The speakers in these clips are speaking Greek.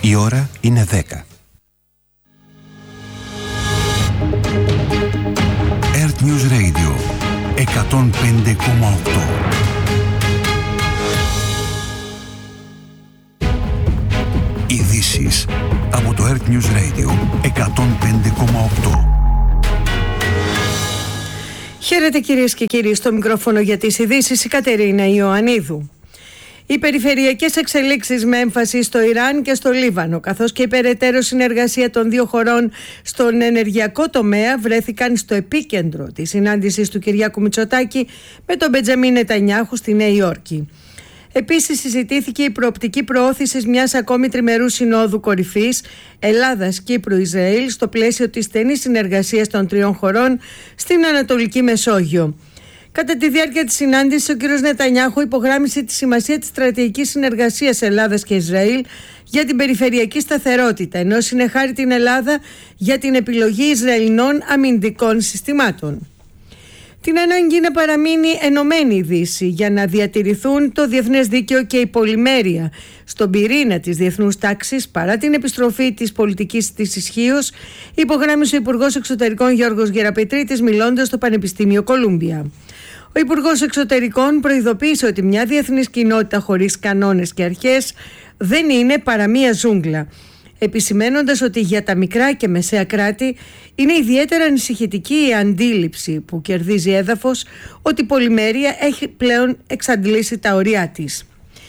Η ώρα είναι 10. Earth News Radio 105,8. Ειδήσεις από το Earth News Radio 105,8. Χαίρετε κυρίες και κύριοι, στο μικρόφωνο για τις ειδήσεις η Κατερίνα Ιωαννίδου. Οι περιφερειακές εξελίξεις με έμφαση στο Ιράν και στο Λίβανο, καθώς και η περαιτέρω συνεργασία των δύο χωρών στον ενεργειακό τομέα, βρέθηκαν στο επίκεντρο της συνάντησης του Κυριάκου Μητσοτάκη με τον Μπεντζαμίν Νετανιάχου στη Νέα Υόρκη. Επίσης συζητήθηκε η προοπτική προώθησης μιας ακόμη τριμερούς συνόδου κορυφής Ελλάδας, Κύπρου, Ισραήλ στο πλαίσιο της στενής συνεργασίας των τριών χωρών στην Ανατολική Μεσόγειο. Κατά τη διάρκεια της συνάντησης, ο κ. Νετανιάχου υπογράμμισε τη σημασία της στρατηγικής συνεργασίας Ελλάδας και Ισραήλ για την περιφερειακή σταθερότητα, ενώ συνεχάρει την Ελλάδα για την επιλογή Ισραηλινών αμυντικών συστημάτων. Την ανάγκη να παραμείνει ενωμένη η Δύση για να διατηρηθούν το διεθνές δίκαιο και η πολυμέρεια στον πυρήνα της διεθνούς τάξης παρά την επιστροφή της πολιτικής της ισχύως, υπογράμμισε ο Υπουργός Εξωτερικών Γιώργος Γεραπετρίτης μιλώντας στο Πανεπιστήμιο Κολούμπια. Ο Υπουργός Εξωτερικών προειδοποίησε ότι μια διεθνής κοινότητα χωρίς κανόνες και αρχές δεν είναι παρά μια ζούγκλα, επισημένοντας ότι για τα μικρά και μεσαία κράτη είναι ιδιαίτερα ανησυχητική η αντίληψη που κερδίζει έδαφος ότι η πολυμέρεια έχει πλέον εξαντλήσει τα ωριά της.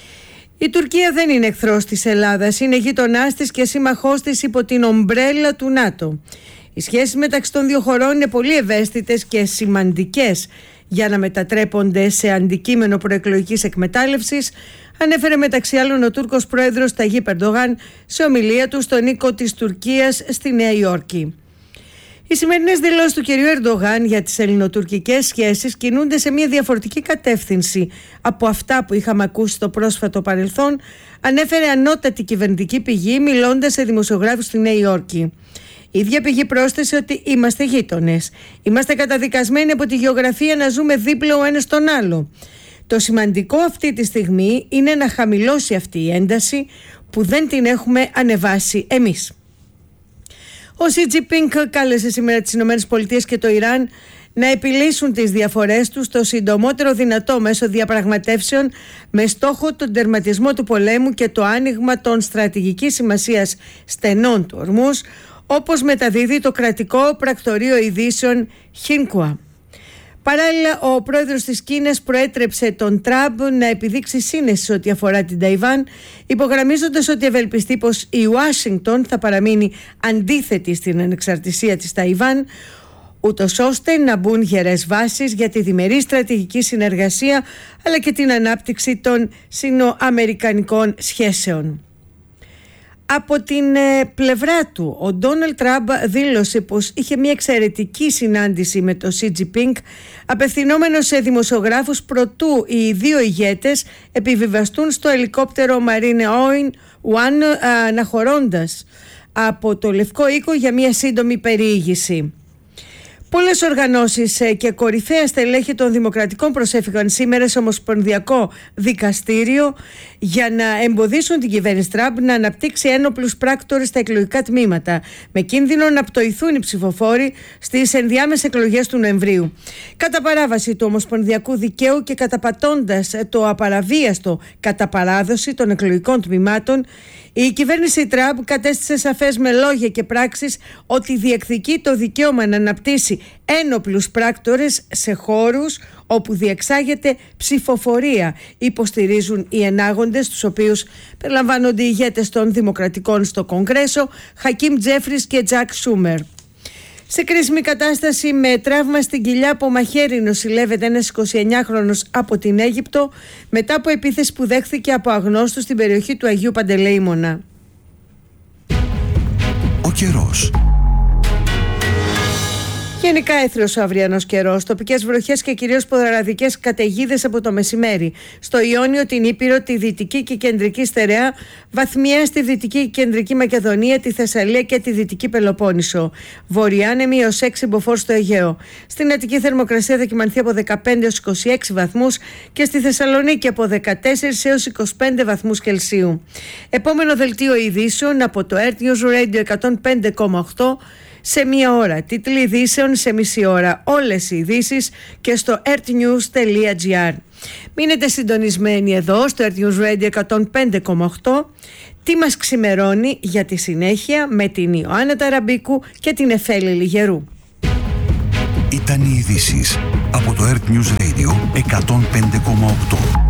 Η Τουρκία δεν είναι εχθρός της Ελλάδας, είναι γείτονάς της και σύμμαχός της υπό την ομπρέλα του ΝΑΤΟ. Οι σχέσεις μεταξύ των δύο χωρών είναι πολύ ευαίσθητες και σημαντικές για να μετατρέπονται σε αντικείμενο προεκλογικής εκμετάλλευσης, ανέφερε μεταξύ άλλων ο Τούρκος πρόεδρος Ταγίπ Ερντογάν σε ομιλία του στον οίκο της Τουρκίας στη Νέα Υόρκη. Οι σημερινές δηλώσεις του κυρίου Ερντογάν για τις ελληνοτουρκικές σχέσεις κινούνται σε μια διαφορετική κατεύθυνση από αυτά που είχαμε ακούσει στο πρόσφατο παρελθόν, ανέφερε ανώτατη κυβερνητική πηγή μιλώντας σε δημοσιογράφους στη Νέα Υόρκη. Η ίδια πηγή πρόσθεσε ότι είμαστε γείτονες. Είμαστε καταδικασμένοι από τη γεωγραφία να ζούμε δίπλα ο ένας στον άλλο. Το σημαντικό αυτή τη στιγμή είναι να χαμηλώσει αυτή η ένταση που δεν την έχουμε ανεβάσει εμείς. Ο Σι Τζινπίνγκ κάλεσε σήμερα τις ΗΠΑ και το Ιράν να επιλύσουν τις διαφορές τους το συντομότερο δυνατό μέσω διαπραγματεύσεων με στόχο τον τερματισμό του πολέμου και το άνοιγμα των στρατηγικής σημασίας στενών του Ορμούζ, όπως μεταδίδει το κρατικό πρακτορείο ειδήσεων Χίνκουα. Παράλληλα, ο πρόεδρος της Κίνας προέτρεψε τον Τραμπ να επιδείξει σύνεση ό,τι αφορά την Ταϊβάν, υπογραμμίζοντας ότι ευελπιστεί πως η Ουάσιγκτον θα παραμείνει αντίθετη στην ανεξαρτησία της Ταϊβάν, ούτως ώστε να μπουν γερές βάσεις για τη διμερή στρατηγική συνεργασία αλλά και την ανάπτυξη των σινοαμερικανικών σχέσεων. Από την πλευρά του, ο Ντόναλντ Τραμπ δήλωσε πως είχε μια εξαιρετική συνάντηση με τον Σι Τζινπίνγκ, απευθυνόμενος σε δημοσιογράφους προτού οι δύο ηγέτες επιβιβαστούν στο ελικόπτερο Marine One, αναχωρώντας από το Λευκό Οίκο για μια σύντομη περιήγηση. Πολλές οργανώσεις και κορυφαία στελέχη των Δημοκρατικών προσέφηκαν σήμερα σε Ομοσπονδιακό Δικαστήριο για να εμποδίσουν την κυβέρνηση Τραμπ να αναπτύξει ένοπλους πράκτορες στα εκλογικά τμήματα, με κίνδυνο να πτωηθούν οι ψηφοφόροι στις ενδιάμεσες εκλογές του Νοεμβρίου. Κατά παράβαση του Ομοσπονδιακού Δικαίου και καταπατώντας το απαραβίαστο κατά παράδοση των εκλογικών τμήματων, η κυβέρνηση Τραμπ κατέστησε σαφές με λόγια και πράξεις ότι διεκδικεί το δικαίωμα να αναπτύσσει ένοπλους πράκτορες σε χώρους όπου διεξάγεται ψηφοφορία, υποστηρίζουν οι ενάγοντες, τους οποίους περιλαμβάνονται οι ηγέτες των Δημοκρατικών στο Κογκρέσο, Χακίμ Τζέφρις και Τζακ Σούμερ. Σε κρίσιμη κατάσταση με τραύμα στην κοιλιά από μαχαίρι νοσηλεύεται ένας 29χρονος από την Αίγυπτο μετά από επίθεση που δέχθηκε από αγνώστους στην περιοχή του Αγίου Παντελεήμωνα. Ο καιρός. Γενικά έθριος ο αυριανός καιρός, τοπικές βροχές και κυρίως ποδαραδικές καταιγίδες από το μεσημέρι. Στο Ιόνιο, την Ήπειρο, τη Δυτική και Κεντρική Στερεά, βαθμιαία στη Δυτική και Κεντρική Μακεδονία, τη Θεσσαλία και τη Δυτική Πελοπόννησο. Βορειάνεμη έως 6 μποφόρ στο Αιγαίο. Στην Αττική θερμοκρασία θα κυμανθεί από 15 έως 26 βαθμούς και στη Θεσσαλονίκη από 14 έως 25 βαθμούς Κελσίου. Επόμενο δελτίο ειδήσεων από το Earth News Radio 105,8 σε μία ώρα. Τίτλοι ειδήσεων σε μισή ώρα. Όλες οι ειδήσεις και στο earthnews.gr. Μείνετε συντονισμένοι εδώ στο Earth News Radio 105,8. Τι μας ξημερώνει για τη συνέχεια με την Ιωάννα Ταραμπίκου και την Εφέλη Λιγερού. Ήταν οι ειδήσεις από το Earth News Radio 105,8.